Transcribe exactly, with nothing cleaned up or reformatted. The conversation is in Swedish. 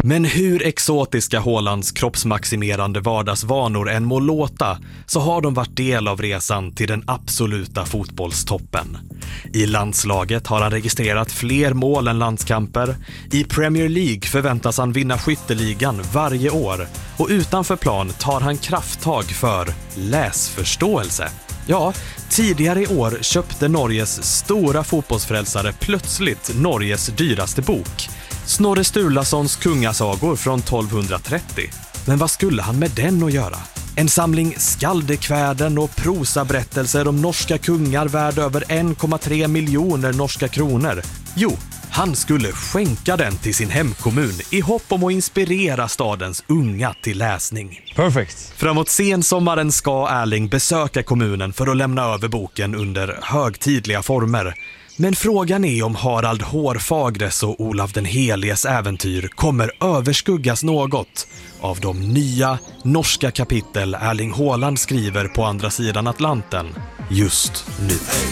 Men hur exotiska Haalands kroppsmaximerande vardagsvanor än må låta så har de varit del av resan till den absoluta fotbollstoppen. I landslaget har han registrerat fler mål än landskamper. I Premier League förväntas han vinna skytteligan varje år. Och utanför plan tar han krafttag för läsförståelse. Ja, tidigare i år köpte Norges stora fotbollsfrälsare plötsligt Norges dyraste bok. Snorre Sturlasons kungasagor från tolvhundratrettio. Men vad skulle han med den att göra? En samling skaldekväden och prosaberättelser om norska kungar värd över en komma tre miljoner norska kronor. Jo, han skulle skänka den till sin hemkommun i hopp om att inspirera stadens unga till läsning. Perfect. Framåt sensommaren ska Erling besöka kommunen för att lämna över boken under högtidliga former. Men frågan är om Harald Hårfagres och Olav den Heliges äventyr kommer överskuggas något av de nya norska kapitel Erling Haaland skriver på andra sidan Atlanten just nu.